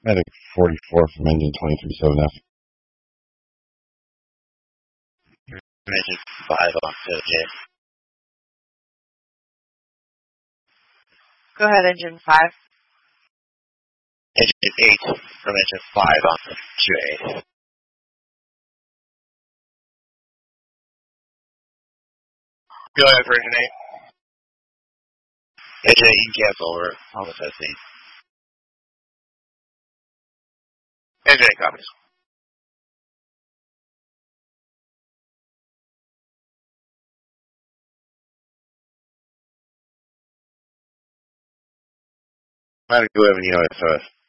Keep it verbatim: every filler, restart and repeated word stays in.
Medic forty-four from engine twenty-three seven F. Engine five on to J. Go ahead, engine five. Engine eight from engine five on to J. Go ahead for engine eight. Engine eight, you can cancel over. Almost S C. Engine eight copies. Medic eleven, you know S O S.